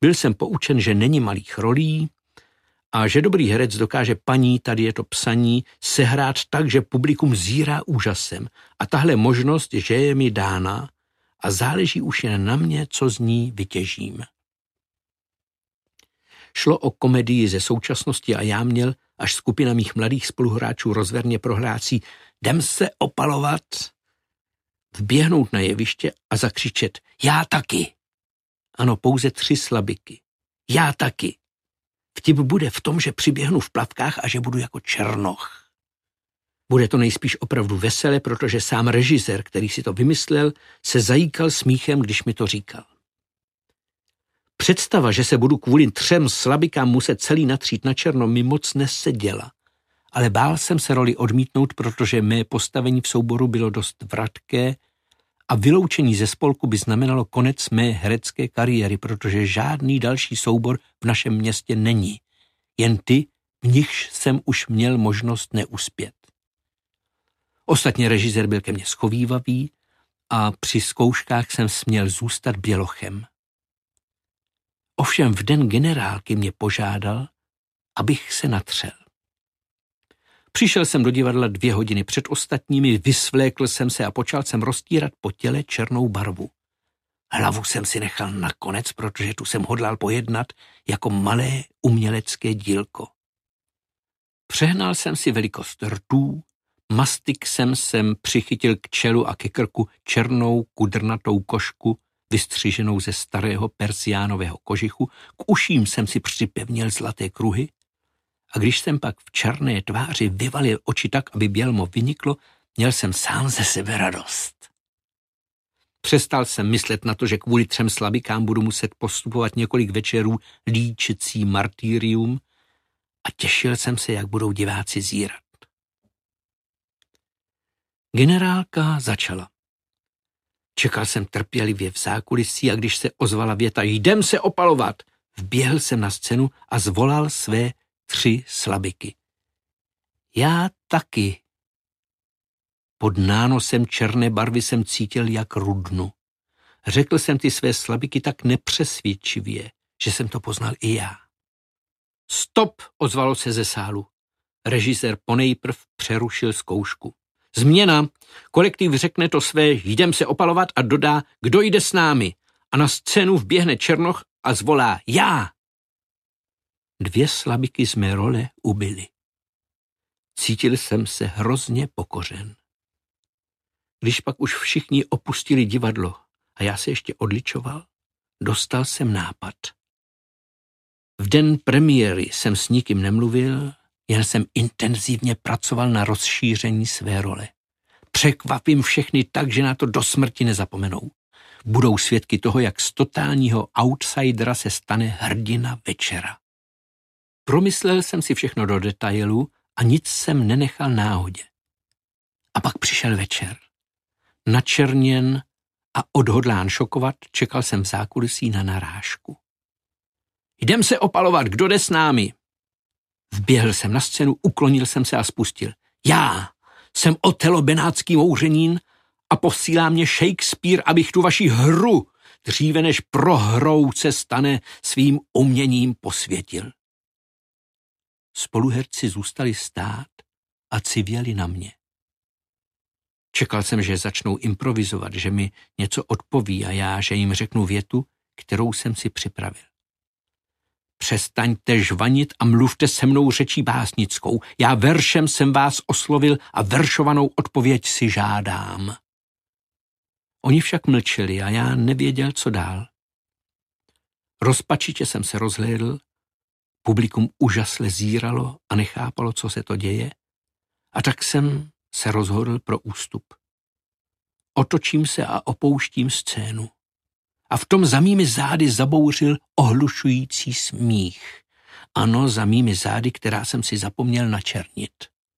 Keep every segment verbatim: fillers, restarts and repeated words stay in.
Byl jsem poučen, že není malých rolí a že dobrý herec dokáže paní, tady je to psaní, sehrát tak, že publikum zírá úžasem. A tahle možnost, že je mi dána a záleží už jen na mě, co z ní vytěžím. Šlo o komedii ze současnosti a já měl, až skupina mých mladých spoluhráčů rozverně prohlásí, jdem se opalovat, vběhnout na jeviště a zakřičet, já taky. Ano, pouze tři slabiky. Já taky. Vtip bude v tom, že přiběhnu v plavkách a že budu jako černoch. Bude to nejspíš opravdu veselé, protože sám režisér, který si to vymyslel, se zajíkal smíchem, když mi to říkal. Představa, že se budu kvůli třem slabikám muset celý natřít na černo, mi moc neseděla. Ale bál jsem se roli odmítnout, protože mé postavení v souboru bylo dost vratké a vyloučení ze spolku by znamenalo konec mé herecké kariéry, protože žádný další soubor v našem městě není. Jen ty, v nichž jsem už měl možnost neuspět. Ostatně režisér byl ke mně schovívavý a při zkouškách jsem směl zůstat bělochem. Ovšem v den generálky mě požádal, abych se natřel. Přišel jsem do divadla dvě hodiny před ostatními, vysvlékl jsem se a počal jsem roztírat po těle černou barvu. Hlavu jsem si nechal nakonec, protože tu jsem hodlal pojednat jako malé umělecké dílko. Přehnal jsem si velikost rtů, mastik jsem sem přichytil k čelu a ke krku černou kudrnatou košku, vystřiženou ze starého persiánového kožichu, k uším jsem si připevnil zlaté kruhy a když jsem pak v černé tváři vyvalil oči tak, aby bělmo vyniklo, měl jsem sám ze sebe radost. Přestal jsem myslet na to, že kvůli třem slabikám budu muset postupovat několik večerů líčecí martýrium a těšil jsem se, jak budou diváci zírat. Generálka začala. Čekal jsem trpělivě v zákulisí a když se ozvala věta jdem se opalovat, vběhl jsem na scénu a zvolal své tři slabiky. Já taky. Pod nánosem černé barvy jsem cítil, jak rudnu. Řekl jsem ty své slabiky tak nepřesvědčivě, že jsem to poznal i já. Stop, ozvalo se ze sálu. Režisér ponejprv přerušil zkoušku. Změna. Kolektiv řekne to své, jdem se opalovat a dodá, kdo jde s námi. A na scénu vběhne černoch a zvolá já. Dvě slabiky z mé role ubyly. Cítil jsem se hrozně pokořen. Když pak už všichni opustili divadlo a já se ještě odličoval, dostal jsem nápad. V den premiéry jsem s nikým nemluvil, jen jsem intenzivně pracoval na rozšíření své role. Překvapím všechny tak, že na to do smrti nezapomenou. Budou svědky toho, jak z totálního outsidera se stane hrdina večera. Promyslel jsem si všechno do detailu a nic jsem nenechal náhodě. A pak přišel večer. Načerněn a odhodlán šokovat, čekal jsem v zákulisí na narážku. Jdem se opalovat, kdo jde s námi? Vběhl jsem na scénu, uklonil jsem se a spustil. Já jsem Otelo benátský mouřenín a posílá mě Shakespeare, abych tu vaši hru, dříve než prohrou se stane, svým uměním posvětil. Spoluherci zůstali stát a civěli na mě. Čekal jsem, že začnou improvizovat, že mi něco odpoví a já, že jim řeknu větu, kterou jsem si připravil. Přestaňte žvanit a mluvte se mnou řečí básnickou. Já veršem jsem vás oslovil a veršovanou odpověď si žádám. Oni však mlčeli a já nevěděl, co dál. Rozpačitě jsem se rozhlédl, publikum úžasle zíralo a nechápalo, co se to děje, a tak jsem se rozhodl pro ústup. Otočím se a opouštím scénu. A v tom za mými zády zabouřil ohlušující smích. Ano, za mými zády, která jsem si zapomněl načernit.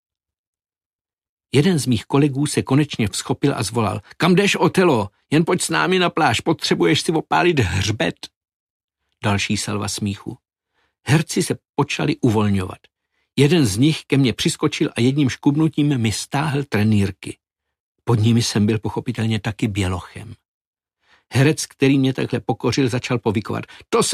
Jeden z mých kolegů se konečně vzchopil a zvolal. Kam jdeš, Otelo? Jen pojď s námi na pláž, potřebuješ si opálit hřbet. Další salva smíchu. Herci se počali uvolňovat. Jeden z nich ke mně přiskočil a jedním škubnutím mi stáhl trenýrky. Pod nimi jsem byl pochopitelně taky bělochem. Herec, který mě takhle pokořil, začal povykovat. To se